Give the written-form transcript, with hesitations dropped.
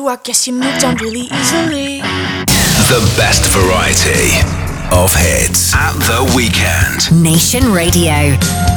you, I guess you moved on really easily. The best variety of hits at the weekend. Nation Radio.